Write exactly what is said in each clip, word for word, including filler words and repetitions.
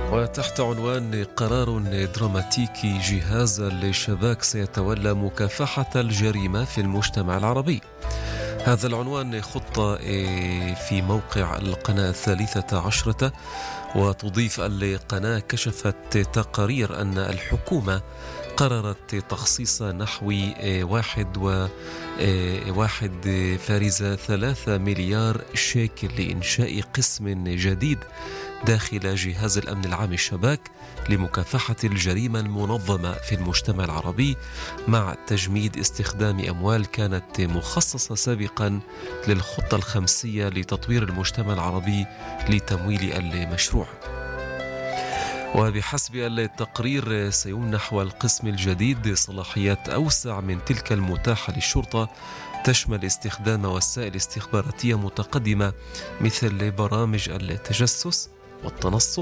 وتحت عنوان قرار دراماتيكي، جهاز الشباك سيتولى مكافحة الجريمة في المجتمع العربي. هذا العنوان خط في موقع القناة الثالثة عشرة، وتضيف القناة كشفت تقارير أن الحكومة قررت تخصيص نحو واحد و واحد فارزة ثلاثة مليار شيكل لإنشاء قسم جديد داخل جهاز الأمن العام الشباك لمكافحة الجريمة المنظمة في المجتمع العربي، مع تجميد استخدام أموال كانت مخصصة سابقا للخطة الخمسية لتطوير المجتمع العربي لتمويل المشروع. وبحسب التقرير سيمنح القسم الجديد صلاحيات أوسع من تلك المتاحة للشرطة، تشمل استخدام وسائل استخباراتية متقدمة مثل برامج التجسس والتنصت.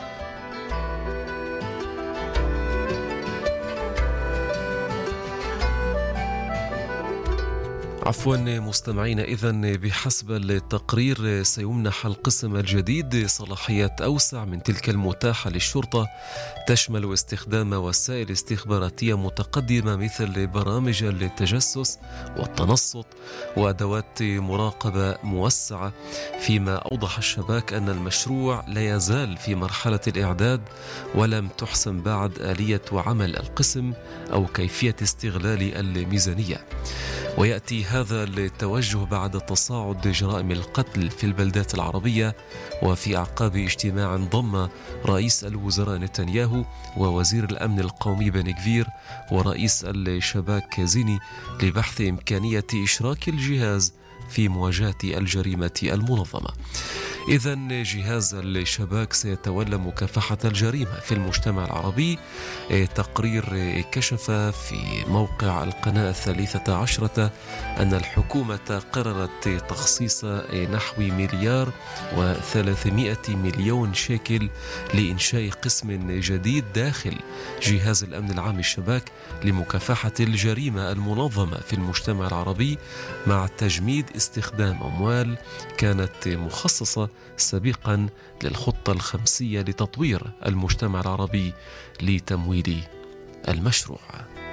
عفوا مستمعين، إذن بحسب التقرير سيمنح القسم الجديد صلاحيات أوسع من تلك المتاحة للشرطة، تشمل استخدام وسائل استخباراتية متقدمة مثل برامج التجسس والتنصت وأدوات مراقبة موسعة. فيما أوضح الشباك أن المشروع لا يزال في مرحلة الإعداد، ولم تحسم بعد آلية عمل القسم أو كيفية استغلال الميزانية. ويأتي هذا التوجه بعد تصاعد جرائم القتل في البلدات العربية، وفي أعقاب اجتماع ضم رئيس الوزراء نتنياهو ووزير الأمن القومي بن غفير ورئيس الشباك زيني لبحث إمكانية إشراك الجهاز في مواجهة الجريمة المنظمة. إذن جهاز الشباك سيتولى مكافحة الجريمة في المجتمع العربي. تقرير كشف في موقع القناة الثالثة عشرة أن الحكومة قررت تخصيص نحو مليار وثلاثمائة مليون شيكل لإنشاء قسم جديد داخل جهاز الأمن العام الشباك لمكافحة الجريمة المنظمة في المجتمع العربي، مع تجميد استخدام أموال كانت مخصصة سابقا للخطة الخمسية لتطوير المجتمع العربي لتمويل المشروع.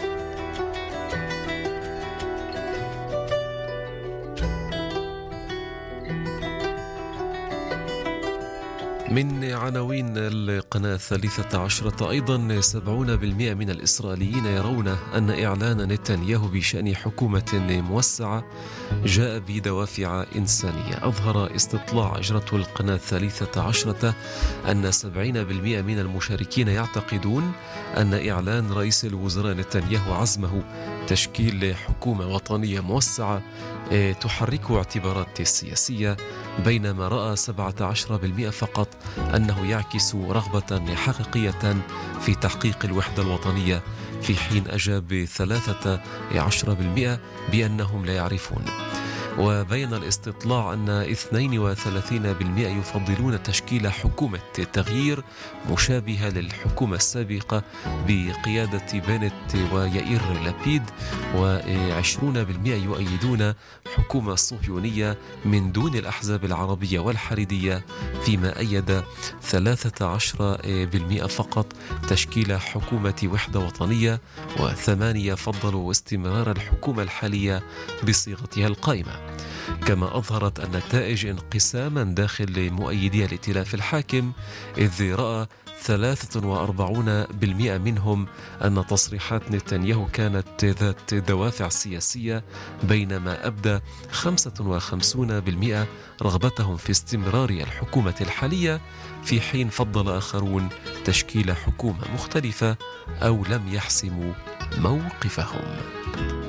من عناوين القناة الثالثة عشرة أيضا، سبعون بالمئة من الإسرائيليين يرون أن إعلان نتنياهو بشأن حكومة موسعة جاء بدوافع إنسانية. أظهر استطلاع أجرته القناة الثالثة عشرة أن سبعين بالمئة من المشاركين يعتقدون أن إعلان رئيس الوزراء نتنياهو عزمه تشكيل حكومة وطنية موسعة تحركه اعتبارات سياسية، بينما رأى سبعة عشر بالمئة فقط أنه يعكس رغبة حقيقية في تحقيق الوحدة الوطنية، في حين أجاب ثلاثة عشر بالمئة بأنهم لا يعرفون. وبين الاستطلاع أن اثنين وثلاثين بالمئة يفضلون تشكيل حكومة تغيير مشابهة للحكومة السابقة بقيادة بنت ويائير لابيد، وعشرون بالمئة يؤيدون حكومة صهيونية من دون الأحزاب العربية والحريدية، فيما أيد ثلاثة عشر بالمئة فقط تشكيل حكومة وحدة وطنية، وثمانية فضلوا استمرار الحكومة الحالية بصيغتها القائمة. كما أظهرت النتائج انقساما داخل مؤيدي الائتلاف الحاكم، إذ رأى ثلاثة وأربعون بالمئة منهم أن تصريحات نتنياهو كانت ذات دوافع سياسية، بينما أبدى خمسة وخمسون بالمئة رغبتهم في استمرار الحكومة الحالية، في حين فضل آخرون تشكيل حكومة مختلفة أو لم يحسموا موقفهم.